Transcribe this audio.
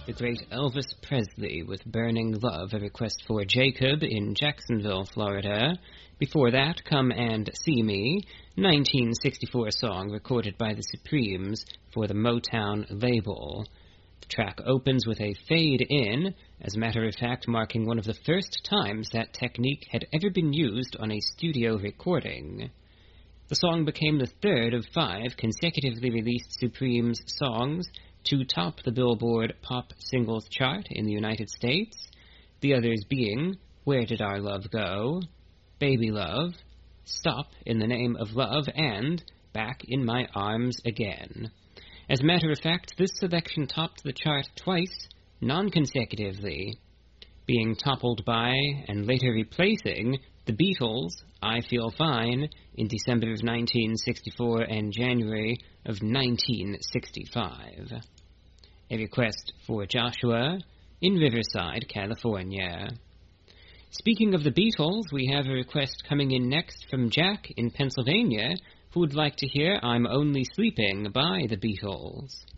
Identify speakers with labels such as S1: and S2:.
S1: The great Elvis Presley with Burning Love, a request for Jacob in Jacksonville, Florida. Before that, Come and See Me, 1964 song recorded by the Supremes for the Motown label. The track opens with a fade in, as a matter of fact marking one of the first times that technique had ever been used on a studio recording. The song became the third of 5 consecutively released Supremes songs to top the Billboard Pop Singles chart in the United States, the others being Where Did Our Love Go?, Baby Love, Stop in the Name of Love, and Back in My Arms Again. As a matter of fact, this selection topped the chart twice, non-consecutively, being toppled by and later replacing the Beatles' I Feel Fine in December of 1964 and January of 1965. A request for Joshua in Riverside, California. Speaking of the Beatles, we have a request coming in next from Jack in Pennsylvania, who would like to hear I'm Only Sleeping by the Beatles.